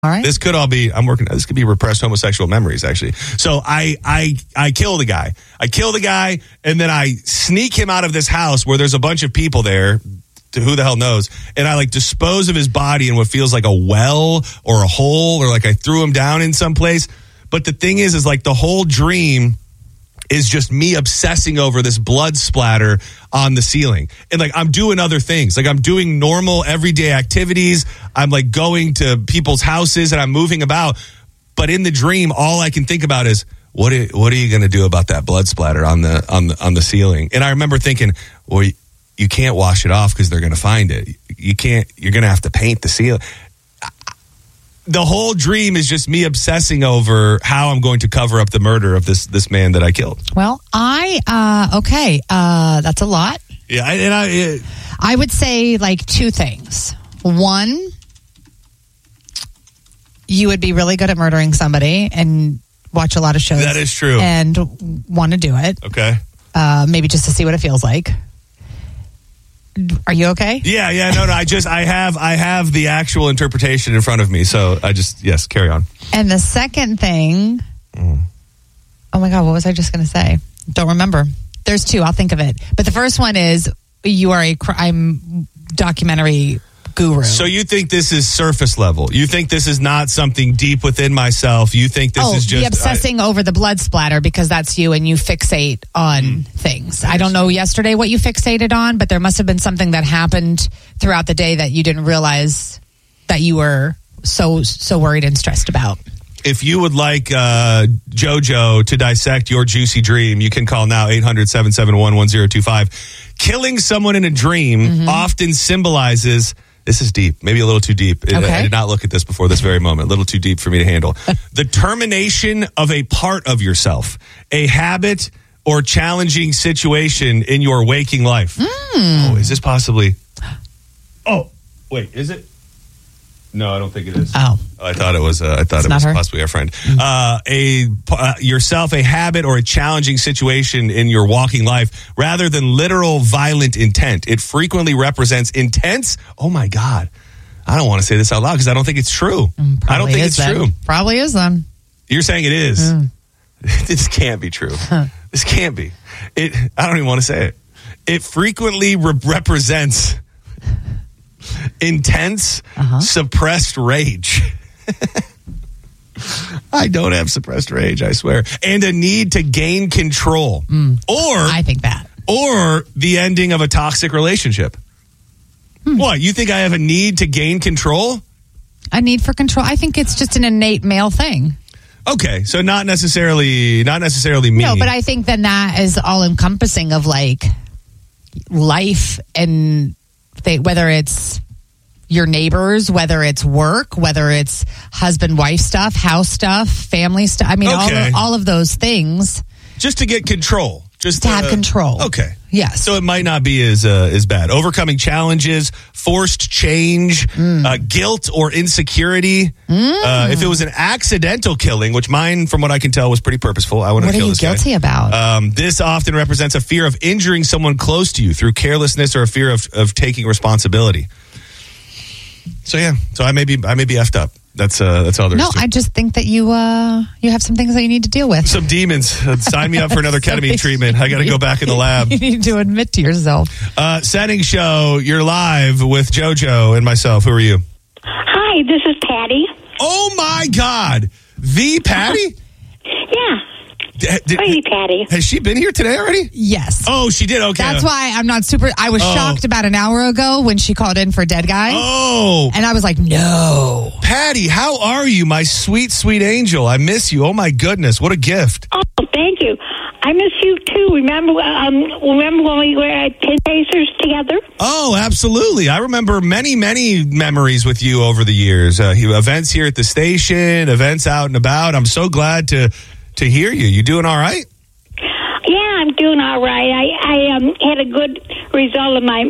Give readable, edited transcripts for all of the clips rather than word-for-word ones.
All right. This could all be, this could be repressed homosexual memories, actually. So I kill the guy. I kill the guy, and then I sneak him out of this house where there's a bunch of people there, who the hell knows, and I dispose of his body in what feels like a well or a hole, or I threw him down in some place. But the thing is the whole dream is just me obsessing over this blood splatter on the ceiling. And I'm doing other things. I'm doing normal everyday activities. I'm going to people's houses and I'm moving about. But in the dream, all I can think about is, what are you going to do about that blood splatter on the ceiling? And I remember thinking, well, you can't wash it off because they're going to find it. You're going to have to paint the ceiling. The whole dream is just me obsessing over how I'm going to cover up the murder of this man that I killed. Well, that's a lot. Yeah, and I would say two things. One, you would be really good at murdering somebody and watch a lot of shows. That is true. And want to do it. Okay. Maybe just to see what it feels like. Are you okay? Yeah. No. I have the actual interpretation in front of me. So yes, carry on. And the second thing, oh my God, what was I just going to say? Don't remember. There's two. I'll think of it. But the first one is you are a crime documentary guru. So you think this is surface level? You think this is not something deep within myself? You think this is just... the obsessing over the blood splatter because that's you and you fixate on things. I don't know yesterday what you fixated on, but there must have been something that happened throughout the day that you didn't realize that you were so worried and stressed about. If you would like JoJo to dissect your juicy dream, you can call now 800-771-1025. Killing someone in a dream often symbolizes... This is deep, maybe a little too deep. Okay. I did not look at this before this very moment. A little too deep for me to handle. The termination of a part of yourself, a habit or challenging situation in your waking life. Oh, is this possibly... Oh, wait, is it? No, I don't think it is. Oh, I thought it was. I thought it was possibly our friend. Yourself, a habit or a challenging situation in your walking life, rather than literal violent intent. It frequently represents intense. Oh my God, I don't want to say this out loud because I don't think it's true. I don't think it's true. Probably is then. You're saying it is. This can't be true. This can't be. I don't even want to say it. It frequently represents intense, suppressed rage. I don't have suppressed rage, I swear. And a need to gain control. Or I think that. Or the ending of a toxic relationship. What, you think I have a need to gain control? A need for control? I think it's just an innate male thing. Okay, so not necessarily me. No, but I think then that is all encompassing of life and whether it's your neighbors, whether it's work, whether it's husband-wife stuff, house stuff, family stuff. I mean, all of those things. Just to get control. Just to have control. Okay. Yes. So it might not be as bad. Overcoming challenges, forced change, guilt or insecurity. If it was an accidental killing, which mine, from what I can tell, was pretty purposeful. I wanted to kill this guy. What are you guilty about? This often represents a fear of injuring someone close to you through carelessness or a fear of taking responsibility. So yeah, I may be effed up. That's all there is. No, I just think that you have some things that you need to deal with. Some demons. Sign me up for another ketamine treatment. I got to go back in the lab. You need to admit to yourself. Setting show. You're live with JoJo and myself. Who are you? Hi, this is Patty. Oh my God, the Patty? Yeah. Crazy Patty. Has she been here today already? Yes. Oh, she did? Okay. That's why I'm not super... I was shocked about an hour ago when she called in for Dead Guy. Oh. And I was like, no. Patty, how are you, my sweet, sweet angel? I miss you. Oh, my goodness. What a gift. Oh, thank you. I miss you, too. Remember when we were at Tin Racers together? Oh, absolutely. I remember many, many memories with you over the years. Events here at the station, events out and about. I'm so glad to hear you. You doing all right? Yeah, I'm doing all right. I had a good result of my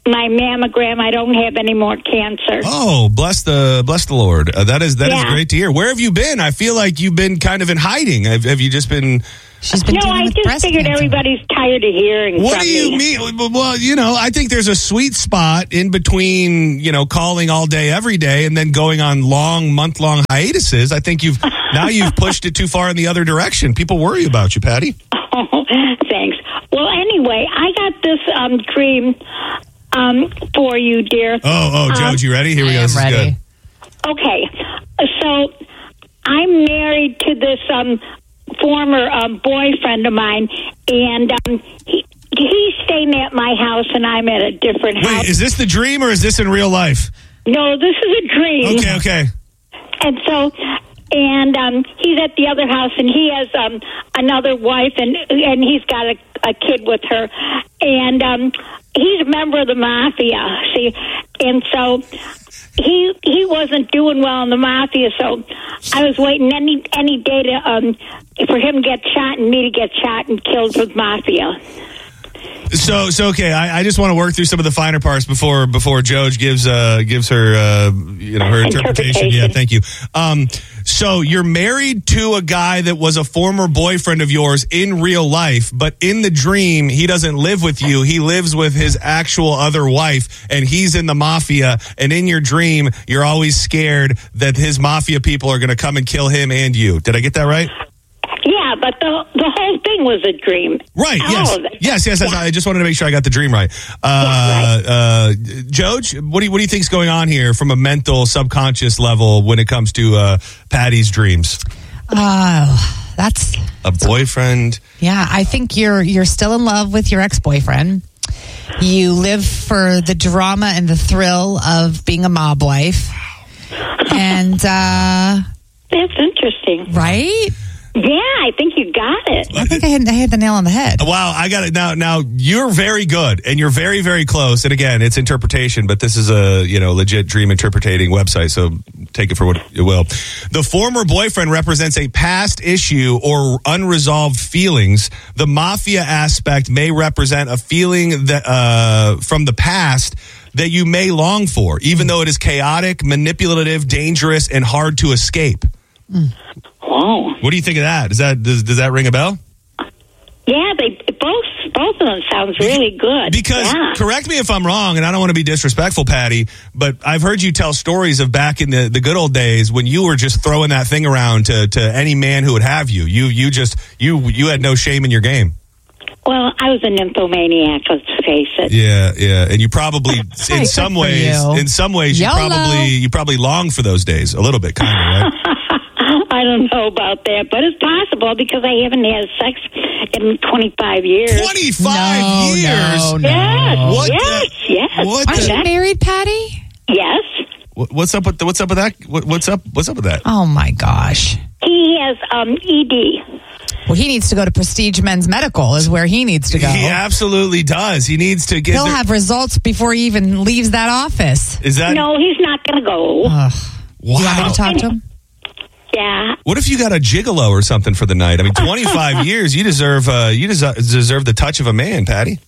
my mammogram. I don't have any more cancer. Oh, bless the Lord. That is great to hear. Where have you been? I feel like you've been kind of in hiding. Have you just been? She's been dealing I with just breast figured cancer. everybody's tired of hearing What from do you me. mean? Well, I think there's a sweet spot in between, calling all day, every day, and then going on month-long hiatuses. I think you've pushed it too far in the other direction. People worry about you, Patty. Oh, thanks. Well, anyway, I got this dream for you, dear. Oh, George, you ready? Here we go. This is ready. good. Okay, so I'm married to this former boyfriend of mine, and he's staying at my house, and I'm at a different house. Wait, is this the dream or is this in real life? No, this is a dream. Okay. And so, he's at the other house, and he has another wife, and he's got a kid with her, and he's a member of the mafia. See, and so he wasn't doing well in the mafia, so I was waiting any day to for him to get shot and me to get shot and killed with mafia. So okay. I just want to work through some of the finer parts before Joj gives her her interpretation. Yeah, thank you. So you're married to a guy that was a former boyfriend of yours in real life, but in the dream he doesn't live with you. He lives with his actual other wife, and he's in the mafia. And in your dream, you're always scared that his mafia people are going to come and kill him and you. Did I get that right? Yeah, but the whole thing was a dream. Right. Yes. Yeah. I just wanted to make sure I got the dream right. Joj, what do you think's going on here from a mental, subconscious level when it comes to Patty's dreams? That's a boyfriend. Yeah, I think you're still in love with your ex-boyfriend. You live for the drama and the thrill of being a mob wife, and that's interesting, right? Yeah, I think you got it. I think I hit the nail on the head. Wow, I got it. Now you're very good, and you're very, very close. And again, it's interpretation, but this is a legit dream interpreting website, so take it for what you will. The former boyfriend represents a past issue or unresolved feelings. The mafia aspect may represent a feeling that from the past that you may long for, even though it is chaotic, manipulative, dangerous, and hard to escape. Whoa. What do you think of that? Does that ring a bell? Yeah, both of them sounds really good. Because, correct me if I'm wrong, and I don't want to be disrespectful, Patty, but I've heard you tell stories of back in the good old days when you were just throwing that thing around to any man who would have you. You had no shame in your game. Well, I was a nymphomaniac, let's face it. Yeah, and you probably in some ways you probably long for those days a little bit, kind of, right? I don't know about that, but it's possible because I haven't had sex in 25 years. 25 years? No. Yes. Aren't you married, Patty? Yes. What's up with that? What's up with that? Oh my gosh. He has ED. Well, he needs to go to Prestige Men's Medical is where he needs to go. He absolutely does. He needs to get. He'll have results before he even leaves that office. Is that? No, he's not going to go. Wow. You want me to talk to him? Yeah. What if you got a gigolo or something for the night? I mean, 25 years. You deserve the touch of a man, Patty.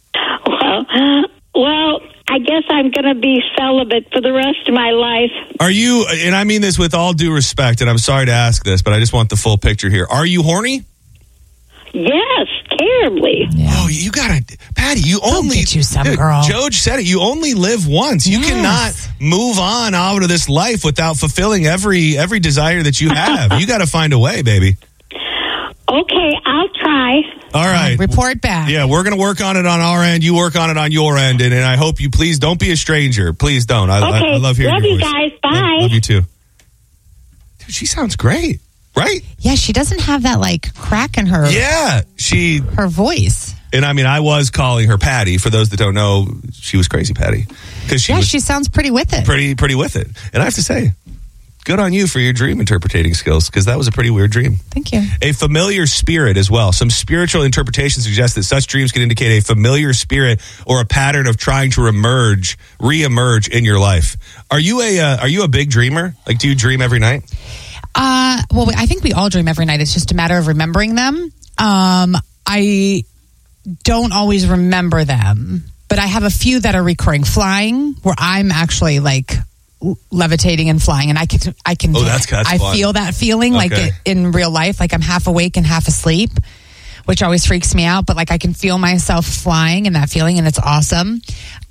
Well, I guess I'm going to be celibate for the rest of my life. Are you? And I mean this with all due respect. And I'm sorry to ask this, but I just want the full picture here. Are you horny? Yes, terribly. Yeah. Oh, you gotta, Patty. You only get you some, girl. Joj said it. You only live once. You cannot move on out of this life without fulfilling every desire that you have. You got to find a way, baby. Okay, I'll try. All right. Report back. Yeah, we're going to work on it on our end. You work on it on your end. And I hope you please don't be a stranger. Please don't. I love hearing love your you voice. guys. Bye. Love you too. Dude, she sounds great. Right? Yeah, she doesn't have that crack in her. Yeah, her voice. And I mean, I was calling her Patty. For those that don't know, she was Crazy Patty because she sounds pretty with it. Pretty with it. And I have to say, good on you for your dream interpreting skills because that was a pretty weird dream. Thank you. A familiar spirit as well. Some spiritual interpretations suggest that such dreams can indicate a familiar spirit or a pattern of trying to re-emerge in your life. Are you a big dreamer? Do you dream every night? Well, I think we all dream every night. It's just a matter of remembering them. I don't always remember them. But I have a few that are recurring. Flying, where I'm actually like levitating and flying, and I can. Oh, that's fun. feel that feeling like in real life, like I'm half awake and half asleep, which always freaks me out. But like I can feel myself flying and that feeling, and it's awesome.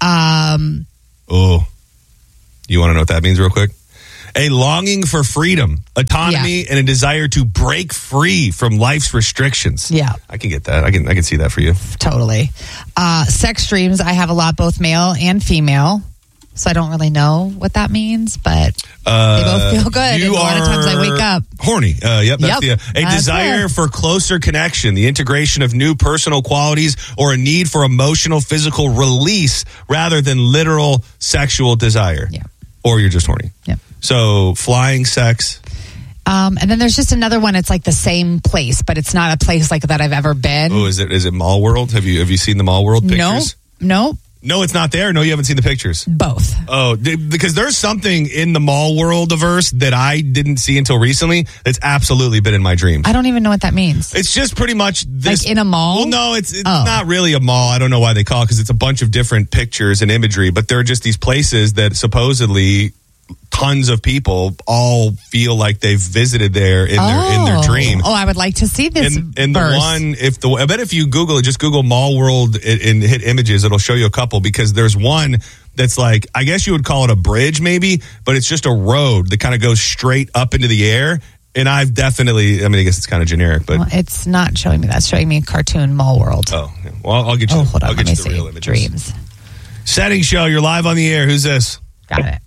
Oh, you want to know what that means real quick? A longing for freedom, autonomy, and a desire to break free from life's restrictions. Yeah. I can get that. I can see that for you. Totally. Sex dreams, I have a lot, both male and female. So I don't really know what that means, but they both feel good. And a lot of times I wake up horny. Yep. That's a that's desire it. for closer connection, the integration of new personal qualities, or a need for emotional, physical release rather than literal sexual desire. Yeah. Or you're just horny. Yeah. So flying, sex. And then there's just another one. It's like the same place, but it's not a place like that I've ever been. Oh, is it Mall World? Have you seen the Mall World pictures? No. No, it's not there. No, you haven't seen the pictures. Both. Oh, because there's something in the Mall World-averse that I didn't see until recently that's absolutely been in my dreams. I don't even know what that means. It's just pretty much this. Like in a mall? Well, no, it's not really a mall. I don't know why they call it, because it's a bunch of different pictures and imagery, but there are just these places that supposedly tons of people all feel like they've visited there in their dream. Oh, I would like to see this. And the one, I bet if you Google it, just Google Mall World and hit images, it'll show you a couple, because there's one that's like, I guess you would call it a bridge maybe, but it's just a road that kind of goes straight up into the air. And I've definitely, I guess it's kind of generic, but. Well, it's not showing me that. It's showing me Cartoon Mall World. Oh, yeah. Well, I'll get you, hold on. I'll get you the real images. Dreams. Setting show, you're live on the air. Who's this? Got it.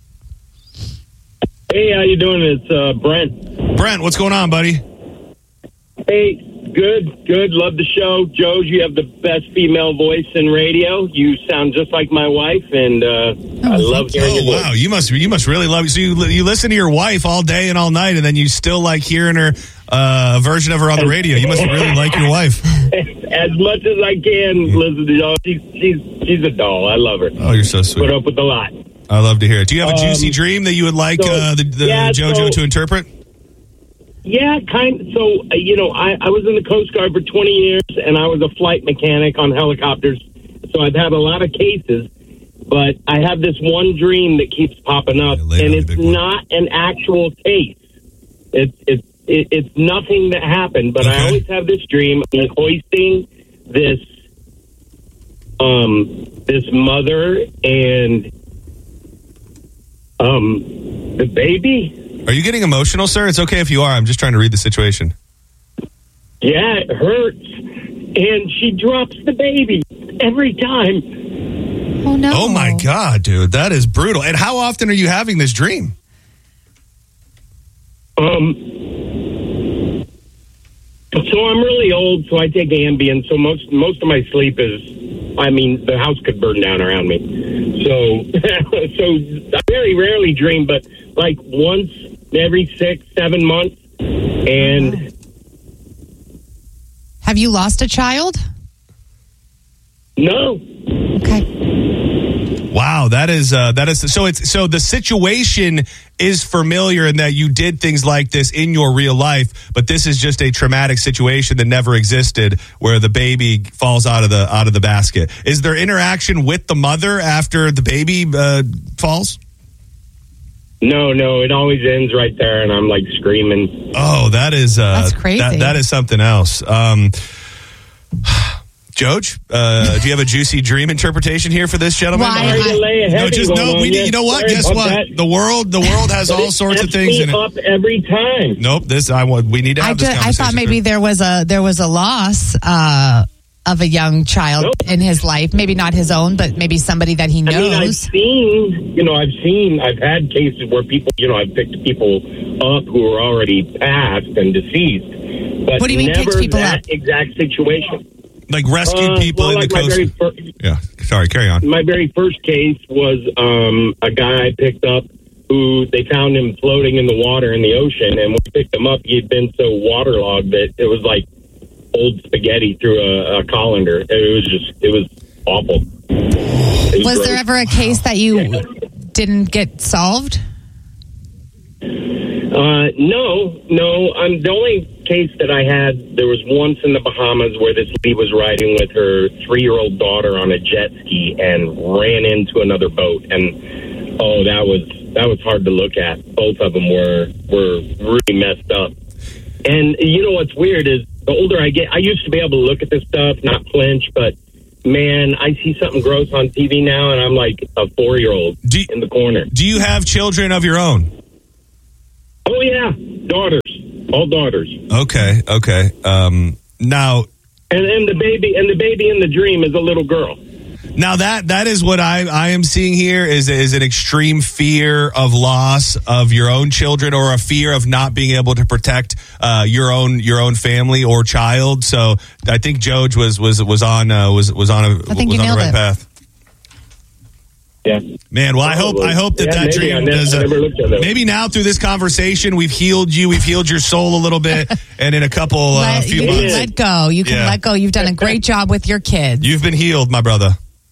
Hey, how you doing? It's Brent. Brent, what's going on, buddy? Hey, good. Love the show. Joe, you have the best female voice in radio. You sound just like my wife, and I love hearing your voice. Wow, you must really love it. So you listen to your wife all day and all night, and then you still like hearing her version of her on the radio. You must really like your wife. As much as I can listen to Joe. She's a doll. I love her. Oh, you're so sweet. Put up with a lot. I love to hear it. Do you have a juicy dream that you would like JoJo to interpret? Yeah, kind of. So, I was in the Coast Guard for 20 years, and I was a flight mechanic on helicopters. So I've had a lot of cases, but I have this one dream that keeps popping up, and it's not an actual case. It's nothing that happened, but I always have this dream of hoisting this mother and the baby. Are you getting emotional, sir? It's okay if you are. I'm just trying to read the situation. Yeah, it hurts. And she drops the baby every time. Oh, no. Oh, my God, dude. That is brutal. And how often are you having this dream? So I'm really old, so I take Ambien. So most of my sleep is, the house could burn down around me. So I very rarely dream, but like once every 6-7 months. And have you lost a child? No. Okay. Wow, that is so the situation is familiar in that you did things like this in your real life, but this is just a traumatic situation that never existed where the baby falls out of the basket. Is there interaction with the mother after the baby falls? No, it always ends right there, and I'm like screaming. Oh, that's crazy. That is something else. Joj, do you have a juicy dream interpretation here for this gentleman? You know what? Guess what? That. The world has all sorts of things in it. Up every time. Nope. We need to have this conversation. I thought maybe there was a loss of a young child in his life. Maybe not his own, but maybe somebody that he knows. I've had cases where people, I've picked people up who are already passed and deceased. But what do you mean picked people up? Exact situation. Like rescued people in the coast. Yeah, sorry, carry on. My very first case was a guy I picked up who they found him floating in the water in the ocean, and when we picked him up, he had been so waterlogged that it was like old spaghetti through a colander. It was awful. Was there ever a case that you didn't get solved? No. The only case that I had, there was once in the Bahamas where this lady was riding with her 3-year-old daughter on a jet ski and ran into another boat. And, that was hard to look at. Both of them were really messed up. And you know what's weird is the older I get, I used to be able to look at this stuff, not flinch, but man, I see something gross on TV now, and I'm like a 4-year-old in the corner. Do you have children of your own? Oh yeah, daughters, all daughters. Okay. Now, and the baby in the dream is a little girl. Now that is what I am seeing here is an extreme fear of loss of your own children, or a fear of not being able to protect your own family or child. So I think Joj was on the right path. Yeah, man. Well, I hope that dream does. Maybe now through this conversation, we've healed your soul a little bit, and in a couple few months, let go. You can let go. You've done a great job with your kids. You've been healed, my brother.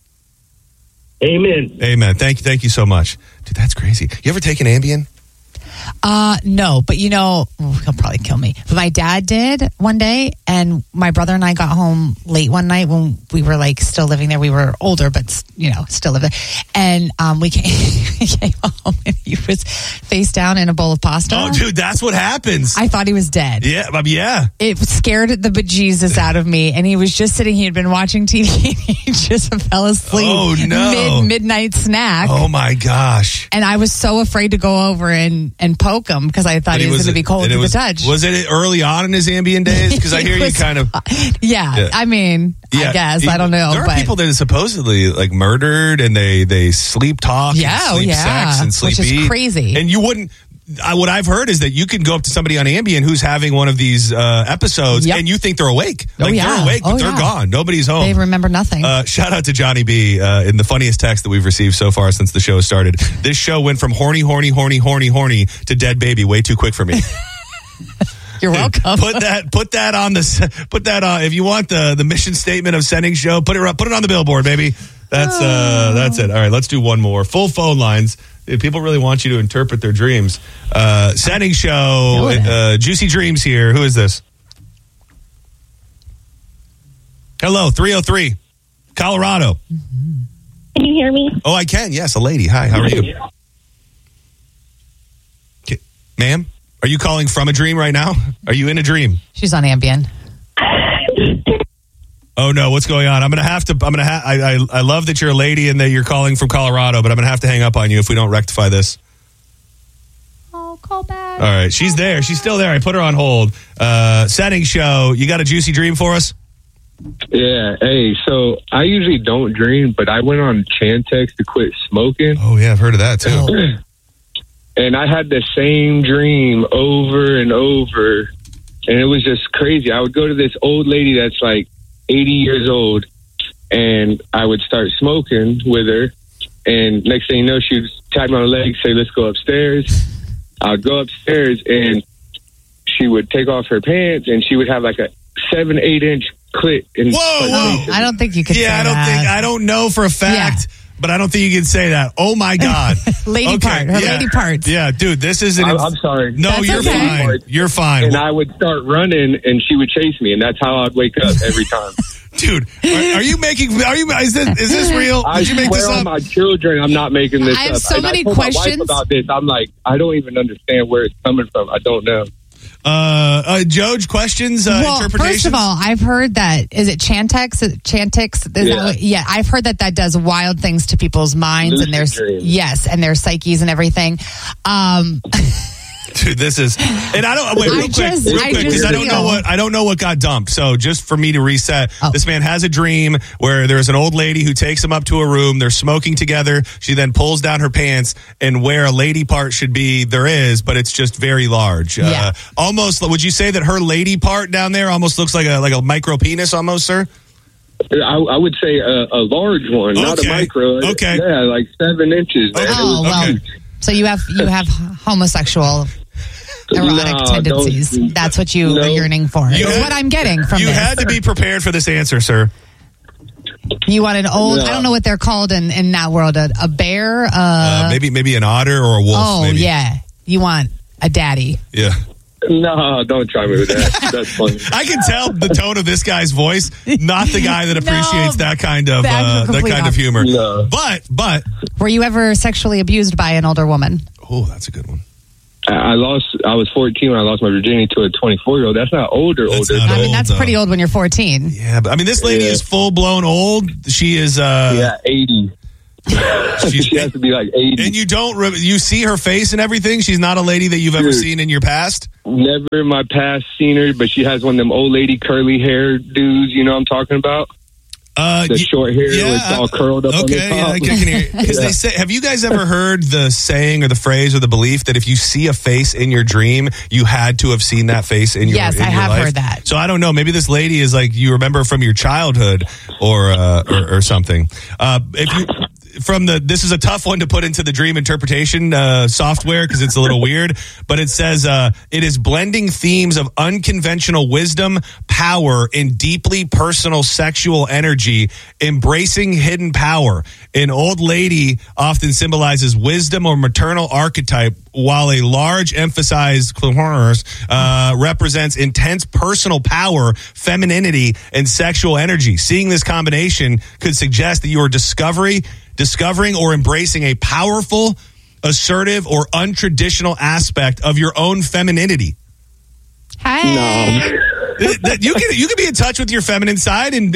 Amen. Thank you so much. Dude, that's crazy. You ever taken Ambien? No, but he'll probably kill me. But my dad did one day, and my brother and I got home late one night when we were still living there. We were older, but still living. And we came home, and he was face down in a bowl of pasta. Oh, dude, that's what happens. I thought he was dead. Yeah. It scared the bejesus out of me, and he was just sitting. He had been watching TV, and he just fell asleep. Oh no! Midnight snack. Oh my gosh! And I was so afraid to go over and poke him because I thought he was going to be cold to the touch. Was it early on in his Ambien days? Because I hear you kind of. Yeah. I mean, I guess I don't know. There are people that are supposedly murdered, and they sleep talk, and sleep sex, and sleep which is eat. Crazy. And you wouldn't. What I've heard is that you can go up to somebody on Ambien who's having one of these episodes, and you think they're awake. They're awake, but they're gone. Nobody's home. They remember nothing. Shout out to Johnny B in the funniest text that we've received so far since the show started. This show went from horny to dead baby way too quick for me. You're welcome. Put that on if you want the mission statement of Sending Show, put it on the billboard, baby. That's it. All right, let's do one more. Full phone lines. People really want you to interpret their dreams. Sending Show, Juicy Dreams here. Who is this? Hello, 303, Colorado. Can you hear me? Oh, I can. Yes, a lady. Hi, how are you? Ma'am, are you calling from a dream right now? Are you in a dream? She's on Ambien. Oh no, what's going on? I love that you're a lady and that you're calling from Colorado, but I'm going to have to hang up on you if we don't rectify this. Oh, call back. All right, she's there. She's still there. I put her on hold. Setting Show, you got a juicy dream for us? Yeah. Hey, so I usually don't dream, but I went on Chantix to quit smoking. Oh yeah, I've heard of that too. And I had the same dream over and over, and it was just crazy. I would go to this old lady that's 80 years old, and I would start smoking with her, and next thing you know, she would tap me on the leg, say, let's go upstairs. I'd go upstairs, and she would take off her pants, and she would have a 7-8 inch clit. Whoa! I don't think you could say that. I don't know for a fact, but I don't think you can say that. Oh my God. Lady parts. Yeah, dude, this isn't. I'm sorry. No, that's you're okay. fine. You're fine. And I would start running, and she would chase me, and that's how I'd wake up every time. Dude, is this real? Did you make this up? I swear on my children, I'm not making this up. I have so many I told questions my wife about this. I'm like, I don't even understand where it's coming from. I don't know. Joj, questions, interpretations? First of all, I've heard that, is it Chantix? I've heard that does wild things to people's minds and their psyches and everything. Dude, this is, and I don't wait real quick because I don't know what got dumped. So just for me to reset, this man has a dream where there's an old lady who takes him up to a room. They're smoking together. She then pulls down her pants, and where a lady part should be, there is, but it's just very large. Almost, would you say that her lady part down there almost looks like a micro penis, almost, sir? I would say a large one, not a micro. Okay, yeah, 7 inches. Okay. Oh well, so you have homosexual erotic tendencies. That's what you are yearning for. What I'm getting from this. You had to be prepared for this answer, sir. You want an old, I don't know what they're called in that world, a bear? Maybe an otter or a wolf. Oh, maybe. yeah. You want a daddy. Yeah. No, don't try me with that. That's funny. I can tell the tone of this guy's voice, not the guy that appreciates that kind of humor. No. But were you ever sexually abused by an older woman? Oh, that's a good one. I was 14 when I lost my virginity to a 24-year-old. That's not older. That's older. not I mean, old, that's pretty old when you're 14. Yeah, but I mean, this lady is full blown old. She is 80. She has to be like 80. And you see her face and everything. She's not a lady that you've ever seen in your past. Never in my past seen her, but she has one of them old lady curly hair dudes. You know what I'm talking about? The short hair, it's all curled up on the top. I can hear it. Because they say, have you guys ever heard the saying or the phrase or the belief that if you see a face in your dream, you had to have seen that face in your life? Yes, I have heard that. So I don't know. Maybe this lady is like you remember from your childhood or something. This is a tough one to put into the dream interpretation software because it's a little weird, but it says it is blending themes of unconventional wisdom, power, and deeply personal sexual energy, embracing hidden power. An old lady often symbolizes wisdom or maternal archetype, while a large emphasized represents intense personal power, femininity, and sexual energy. Seeing this combination could suggest that you are discovering or embracing a powerful, assertive, or untraditional aspect of your own femininity. Hey. You can be in touch with your feminine side and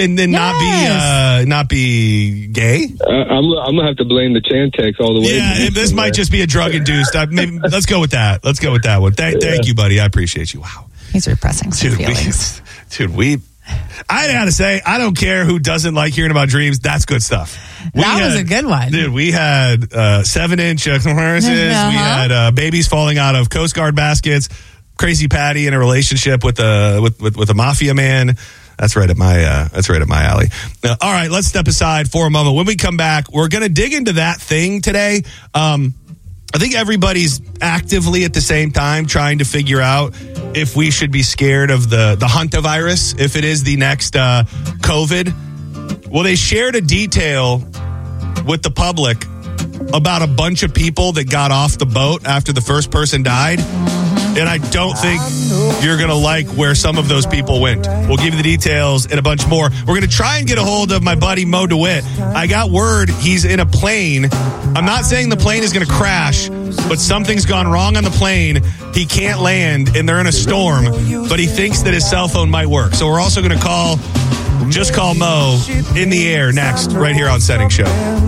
not be gay. I'm gonna have to blame the Chantix all the way. Yeah, this might just be a drug induced. Maybe let's go with that. Let's go with that one. Thank you, buddy. I appreciate you. Wow, he's repressing some feelings. I gotta say, I don't care who doesn't like hearing about dreams. That's good stuff. That was a good one. Dude, we had 7-inch comparisons. We had babies falling out of Coast Guard baskets. Crazy Patty in a relationship with a mafia man. That's right at my alley. All right, let's step aside for a moment. When we come back, we're going to dig into that thing today. I think everybody's actively at the same time trying to figure out if we should be scared of the hantavirus, if it is the next COVID. Well, they shared a detail with the public about a bunch of people that got off the boat after the first person died. And I don't think you're going to like where some of those people went. We'll give you the details and a bunch more. We're going to try and get a hold of my buddy Mo DeWitt. I got word he's in a plane. I'm not saying the plane is going to crash, but something's gone wrong on the plane. He can't land, and they're in a storm, but he thinks that his cell phone might work. So we're also going to call Mo in the air next, right here on Setting Show.